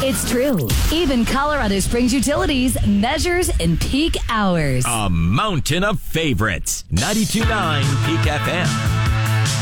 It's true. Even Colorado Springs Utilities measures in peak hours. A mountain of favorites. 92.9 Peak FM.